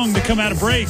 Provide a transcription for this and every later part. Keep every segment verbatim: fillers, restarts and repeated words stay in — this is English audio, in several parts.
To come out of break.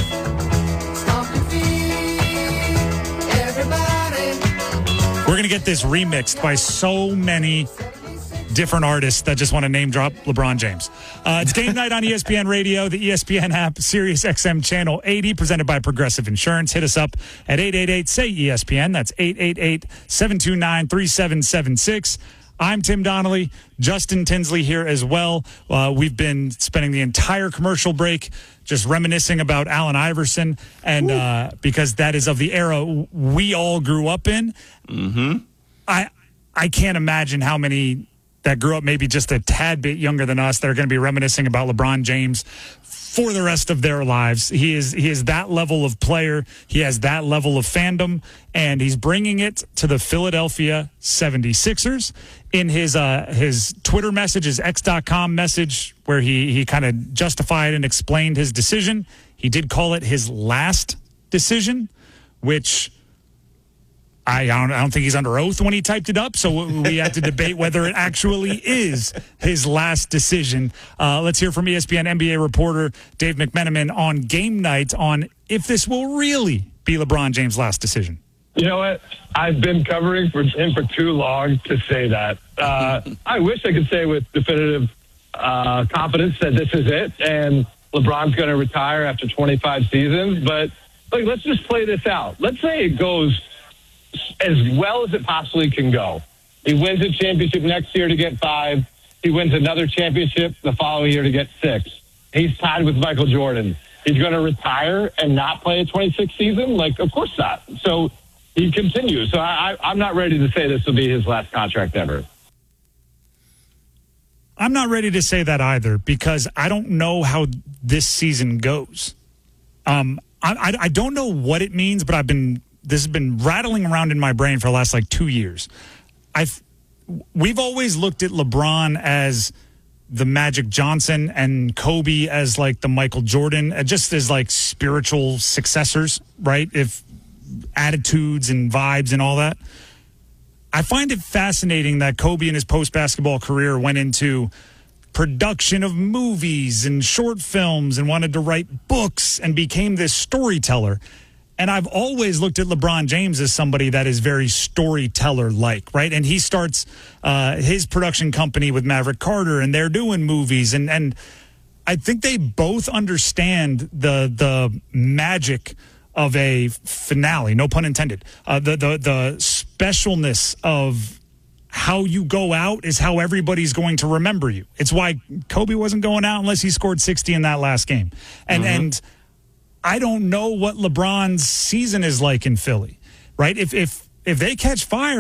We're going to get this remixed by so many different artists that just want to name drop LeBron James. Uh, it's game night on E S P N Radio, the E S P N app, Sirius X M Channel eighty, presented by Progressive Insurance. Hit us up at eight eight eight, S A Y, E S P N. That's eight eight eight, seven two nine, three seven seven six. I'm Tim Donnelly, Justin Tinsley here as well. Uh, we've been spending the entire commercial break just reminiscing about Allen Iverson, and uh, because that is of the era we all grew up in. Mm-hmm. I I can't imagine how many that grew up maybe just a tad bit younger than us that are going to be reminiscing about LeBron James for the rest of their lives. He is he is that level of player. He has that level of fandom, and he's bringing it to the Philadelphia seventy-sixers. In his uh, his Twitter message, his X dot com message, where he, he kind of justified and explained his decision, he did call it his last decision, which I, I, don't, I don't think he's under oath when he typed it up, so we had to debate whether it actually is his last decision. Uh, let's hear from E S P N N B A reporter Dave McMenamin on game night on if this will really be LeBron James' last decision. You know what? I've been covering for him for too long to say that. Uh, I wish I could say with definitive uh, confidence that this is it and LeBron's going to retire after twenty-five seasons. But like, let's just play this out. Let's say it goes as well as it possibly can go. He wins a championship next year to get five. He wins another championship the following year to get six. He's tied with Michael Jordan. He's going to retire and not play a twenty-six season? Like, of course not. So he continues. So I, I, I'm not ready to say this will be his last contract ever. I'm not ready to say that either because I don't know how this season goes. Um, I, I, I don't know what it means, but I've been this has been rattling around in my brain for the last like two years. I've we've always looked at LeBron as the Magic Johnson and Kobe as like the Michael Jordan, just as like spiritual successors, right? If attitudes and vibes and all that. I find it fascinating that Kobe in his post-basketball career went into production of movies and short films and wanted to write books and became this storyteller. And I've always looked at LeBron James as somebody that is very storyteller-like, right? And he starts uh, his production company with Maverick Carter, and they're doing movies. And, and I think they both understand the the magic of a finale, no pun intended. Uh, the, the the specialness of how you go out is how everybody's going to remember you. It's why Kobe wasn't going out unless he scored sixty in that last game. And mm-hmm. and I don't know what LeBron's season is like in Philly, right? If if if they catch fire,